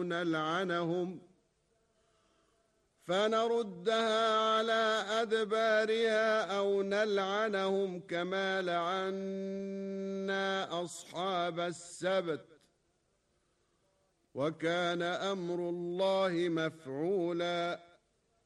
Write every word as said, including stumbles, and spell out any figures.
نلعنهم فنردها على أدبارها أو نلعنهم كما لعنا أصحاب السبت وكان أمر الله مفعولا